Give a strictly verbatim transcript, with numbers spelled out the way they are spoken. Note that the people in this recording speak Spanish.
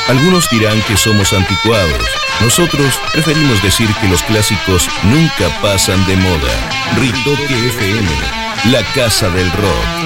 Algunos dirán que somos anticuados. Nosotros preferimos decir que los clásicos nunca pasan de moda. Ritoque F M, la casa del rock.